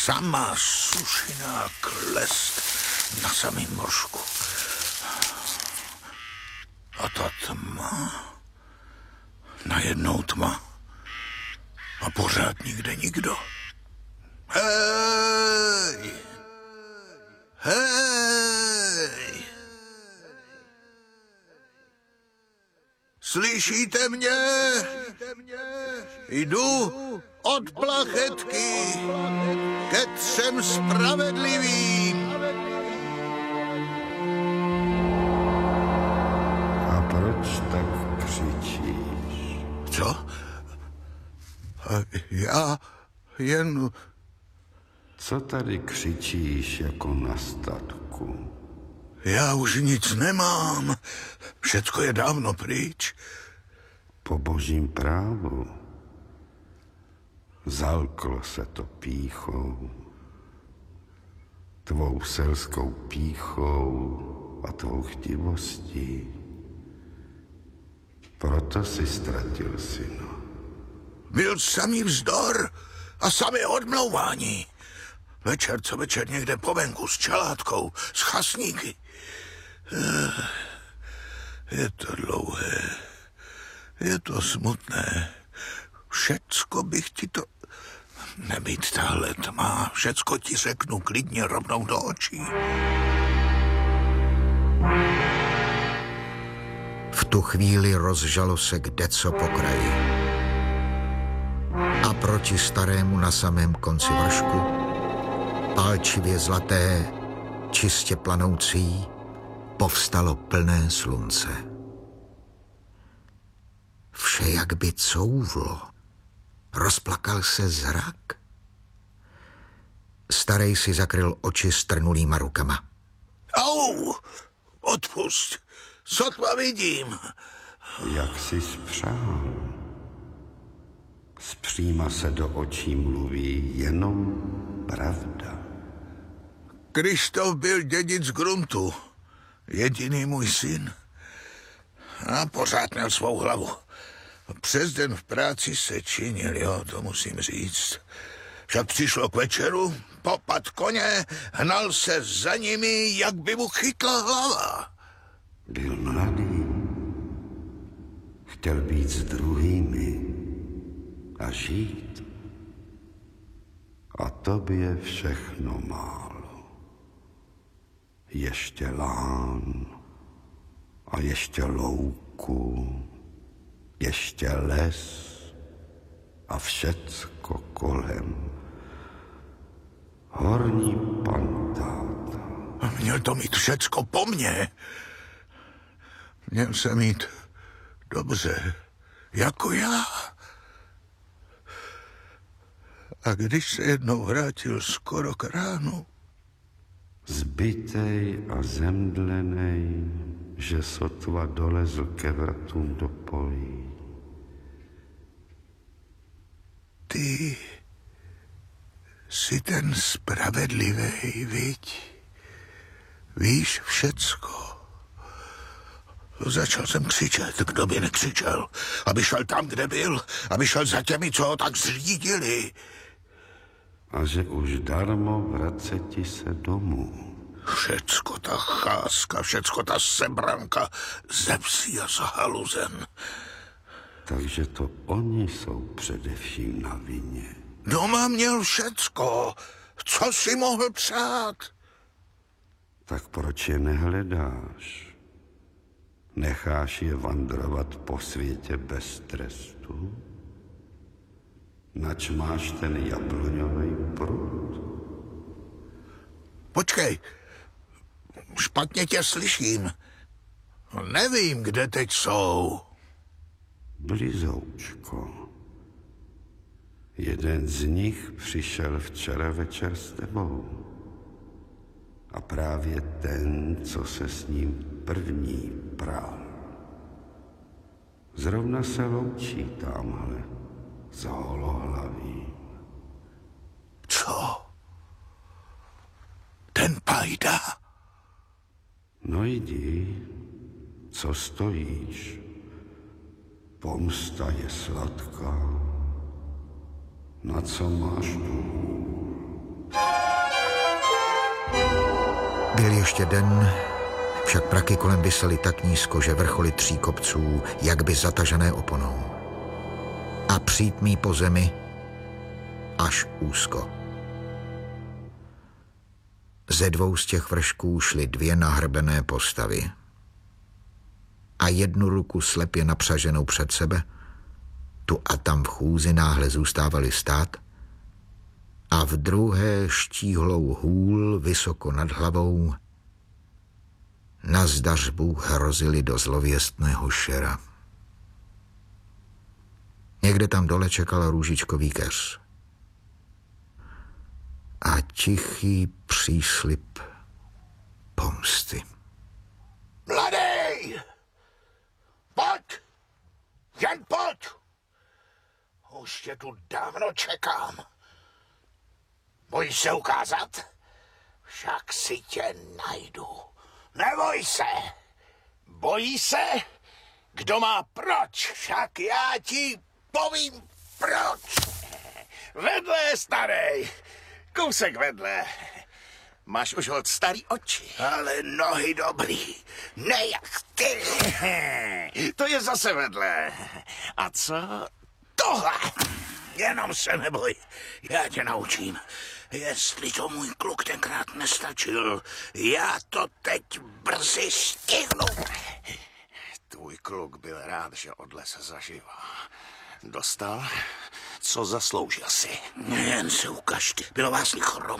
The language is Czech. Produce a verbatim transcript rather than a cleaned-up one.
Sama sušiná klest na samým mořku. A ta tma... Najednou tma. A pořád nikde nikdo. Hej! Hej! Slyšíte mě? Jdu od plachetky ke třem spravedlivým. A proč tak křičíš? Co? Já jen... Co tady křičíš jako na statku? Já už nic nemám. Všecko je dávno pryč. Po božím právu. Zalklo se to pýchou. Tvou selskou pýchou a tvou chtivostí. Proto si ztratil syna. Byl samý vzdor a samé odmlouvání. Večer co večer někde po venku s čelátkou, s chasníky. Je to dlouhé, je to smutné. Všecko bych ti to... Nebýt tahle tma, všecko ti řeknu klidně rovnou do očí. V tu chvíli rozžalo se kdeco po kraji. A proti starému na samém konci vršku, pálčivě zlaté, čistě planoucí, povstalo plné slunce. Vše jak by couvlo, rozplakal se zrak. Starej si zakryl oči strnulýma rukama. Au! Odpusť! Sotva vidím! Jak jsi spřál? Zpříma se do očí mluví jenom pravda. Krištof byl dědic gruntu. Jediný můj syn. A pořád měl svou hlavu. Přes den v práci se činil, jo, to musím říct. Však přišlo k večeru, popad koně, hnal se za nimi, jak by mu chytla hlava. Byl mladý. Chtěl být s druhými a žít. A tobě všechno málo. Ještě lán a ještě louku, ještě les a všecko kolem. Horní pantáta. Měl to mít všecko po mně. Měl se mít dobře, jako já. A když se jednou vrátil skoro k ránu, zbytej a zemdlenej, že sotva dolezl ke vratům do polí. Ty jsi ten spravedlivý, viď? Víš všecko. Začal jsem křičet, kdo by nekřičel. Aby šel tam, kde byl. Aby šel za těmi, co ho tak zřídili. A že už darmo vraceti se domů. Všecko ta cháska, všecko ta sebranka ze psí a z haluzen. Takže to oni jsou především na vině. Doma měl všecko. Co si mohl přát? Tak proč je nehledáš? Necháš je vandrovat po světě bez trestu? Nač máš ten jabloňový prut? Počkej, špatně tě slyším. Nevím, kde teď jsou. Blizoučko. Jeden z nich přišel včera večer s tebou. A právě ten, co se s ním první prál. Zrovna se loučí tamhle s holohlavým. Co? Ten pajda? No jdi, co stojíš? Pomsta je sladká. Na co máš tu hůl? Byl ještě den, však praky kolem visely tak nízko, že vrcholy tří kopců, jak by zatažené oponou. A přítmí po zemi až úzko. Ze dvou z těch vršků šly dvě nahrbené postavy. A jednu ruku slepě napřaženou před sebe, tu a tam v chůzi náhle zůstávali stát, a v druhé štíhlou hůl vysoko nad hlavou nazdař Bůh hrozili do zlověstného šera. Někde tam dole čekal růžičkový keř a tichý příslib pomsty. Mladej! Pojď! Jen pojď! Už tě tu dávno čekám. Bojíš se ukázat? Však si tě najdu. Neboj se! Bojí se? Kdo má proč? Však já ti povím proč. Vedle, starej. Kousek vedle. Máš už od starý oči. Ale nohy dobrý. Ne jak ty. To je zase vedle. A co? Tohle. Jenom se neboj. Já tě naučím. Jestli to můj kluk tenkrát nestačil, já to teď brzy stihnu. Tvůj kluk byl rád, že odlez zaživa. Dostal, co zasloužil si. Jen se ukaž, ty bylo vás chrom.